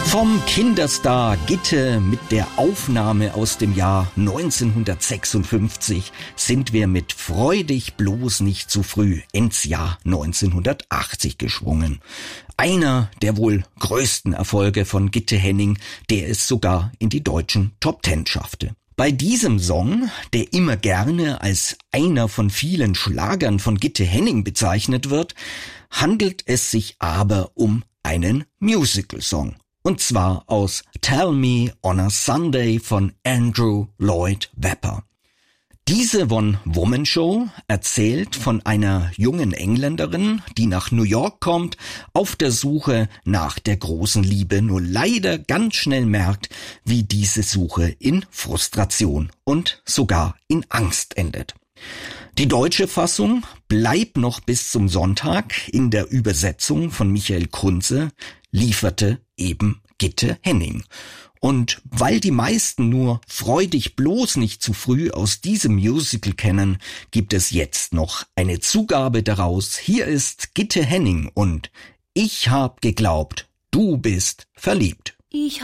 Vom Kinderstar Gitte mit der Aufnahme aus dem Jahr 1956 sind wir mit Freudig bloß nicht zu früh ins Jahr 1980 geschwungen. Einer der wohl größten Erfolge von Gitte Henning, der es sogar in die deutschen Top 10 schaffte. Bei diesem Song, der immer gerne als einer von vielen Schlagern von Gitte Henning bezeichnet wird, handelt es sich aber um einen Musical-Song. Und zwar aus Tell Me on a Sunday von Andrew Lloyd Webber. Diese One-Woman-Show erzählt von einer jungen Engländerin, die nach New York kommt, auf der Suche nach der großen Liebe, nur leider ganz schnell merkt, wie diese Suche in Frustration und sogar in Angst endet. Die deutsche Fassung Bleib noch bis zum Sonntag in der Übersetzung von Michael Kunze lieferte eben Gitte Henning. Und weil die meisten nur Freudig bloß nicht zu früh aus diesem Musical kennen, gibt es jetzt noch eine Zugabe daraus. Hier ist Gitte Henning und Ich hab geglaubt, du bist verliebt. Ich